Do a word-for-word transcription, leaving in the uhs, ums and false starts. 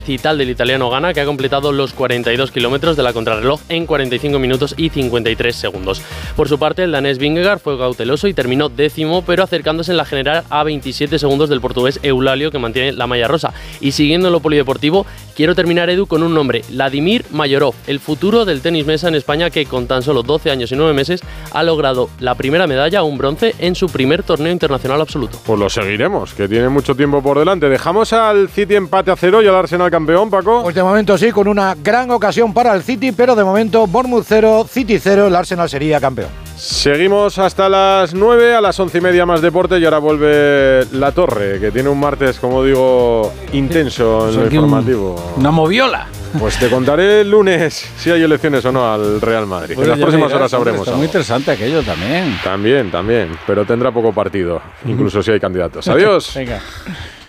Cital del italiano Ganna, que ha completado los cuarenta y dos kilómetros de la contrarreloj en cuarenta y cinco minutos y cincuenta y tres segundos. Por su parte, el danés Vingegaard fue cauteloso y terminó décimo, pero acercándose en la general a veintisiete segundos del portugués Eulalio, que mantiene la malla rosa. Y siguiendo en lo polideportivo, quiero terminar, Edu, con un nombre: Vladimir Mayorov, el futuro del tenis mesa en España, que con tan solo doce años y nueve meses ha logrado la primera medalla, un bronce, en su primer torneo internacional absoluto. Pues lo seguiremos, que tiene mucho tiempo por delante. Dejamos al City empate a cero y al Arsenal campeón, Paco. Pues de momento sí, con una gran ocasión para el City, pero de momento Bournemouth cero, City cero, el Arsenal sería campeón. Seguimos hasta las nueve, a las once y media más deporte y ahora vuelve La Torre, que tiene un martes, como digo, intenso en lo informativo. Un, una moviola. Pues te contaré el lunes si hay elecciones o no al Real Madrid. Pues en las próximas dirás, horas sabremos. Está muy interesante aquello también. También, también, pero tendrá poco partido, incluso si hay candidatos. Adiós. Venga.